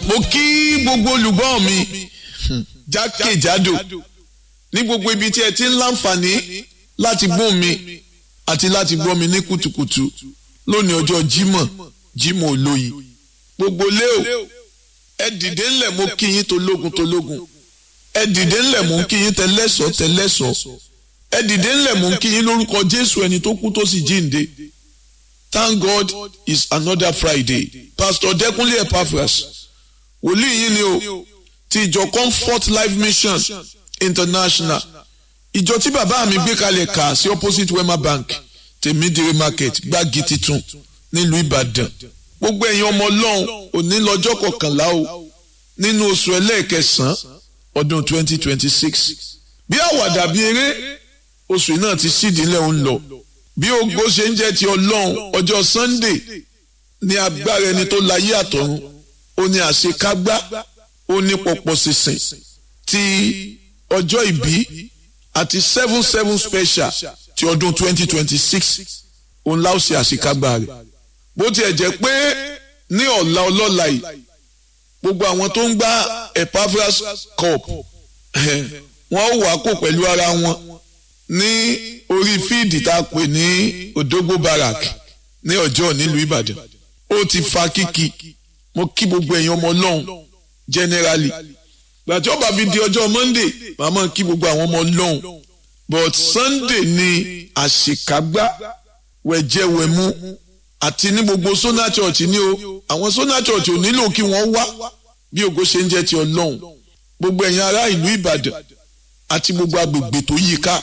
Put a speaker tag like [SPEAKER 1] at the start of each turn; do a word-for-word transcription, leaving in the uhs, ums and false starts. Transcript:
[SPEAKER 1] mo kí gbogbo olùgbọ́ mi jákèjádò ní gbogbo ibi tí ẹ ti ń láǹfààní láti gbọ́ mi àti láti gbọ́ mi ní kùtùkùtù lónìí ọjọ́ Jímọ̀ Jímọ̀ olóyin gbogbo lé o ẹ dìde ńlẹ̀ mo kí yín tológun tológun ẹ dìde ńlẹ̀ mo kí yín tẹlẹ́sọ̀ tẹlẹ́sọ̀ ẹ dìde ńlẹ̀ mo kí yín lórúkọ Jésù ẹni tó kú tó sì jíǹde. Thank God it's another Friday. Pastor Dẹ́kunlé Epaphras wòlíì yín ni o ti ìjọ Comfort Life Mission International ìjọ tí bàbá mi gbé kalẹ̀ kà sí opposite Wema Bank Tèmídìrí Market Gbági Titun nílùú Ìbàdàn. Gbogbo ẹ̀yin ọmọ Ọlọ́run òní lọ́jọ́ kọkànlá o nínú oṣù ẹlẹ́ẹ̀kẹsàn-án ọdún twenty twenty six. Bí àwàdà bí eré oṣù náà ti sídìílẹ̀ ń lọ. Bí ògo ṣe ń jẹ́ ti Ọlọ́run ọjọ́ Sunday ní agbára ẹni tó láyé àtọ̀run ó ní àṣekágbá ó ní pọ̀pọ̀ sísìn ti ọjọ́ ìbí àti seven seven special ti ọdún twenty twenty six òun láò ṣe àṣekágbá rẹ̀. Bó tiẹ̀ jẹ́ pé ní ọ̀la ọlọ́la yìí gbogbo àwọn tó ń gbá Epaphras Cup wọ́n wà kó pẹ̀lú ara wọn ní orí fíìdì tá a pè ní Odogbo Barrack ní ọjọ́ nílùú Ìbàdàn. Ó ti fa kíkì mo kí gbogbo èèyàn ọmọ Ọlọ́run generally gbàtí ó bá fi di ọjọ́ Monday màmá kí gbogbo àwọn ọmọ Ọlọ́run but Sunday ni àṣekágbá wẹ̀jẹ̀wẹ̀mú àti ní gbogbo Sona Church ní o àwọn Sona Church ò nílò kí wọ́n wá bí ògo ṣe ń jẹ́ ti Ọlọ́run gbogbo ẹ̀yin ará ìlú Ìbàdàn àti gbogbo agbègbè tó yí ká